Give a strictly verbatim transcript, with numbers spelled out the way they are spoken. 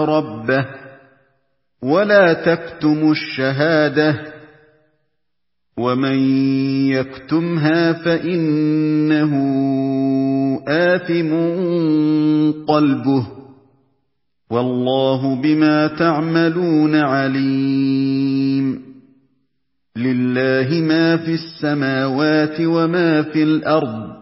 ربه ولا تكتموا الشهادة ومن يكتمها فإنه آثم قلبه والله بما تعملون عليم لله ما في السماوات وما في الأرض